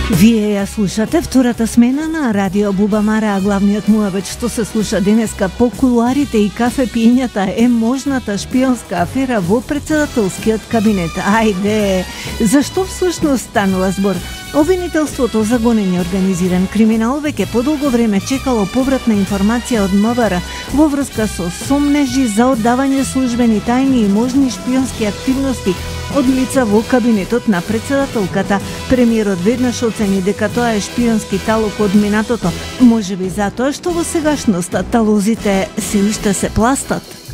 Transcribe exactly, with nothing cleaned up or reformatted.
Вие ја слушате втората смена на Радио Бубамара, а главниот муабет што се слуша денеска по кулуарите и кафе пињата е можната шпионска афера во претседателскиот кабинет. Ајде, зашто всушност станува збор? Обвинителството за гонење организиран криминал веќе подолго време чекало повратна информација од МВР во врска со сомнежи за оддавање службени тајни и можни шпионски активности од лица во кабинетот на претседателката. Премиерот веднаш оцени дека тоа е шпионски талог од минатото, можеби затоа што во сегашноста талозите се уште се пластат.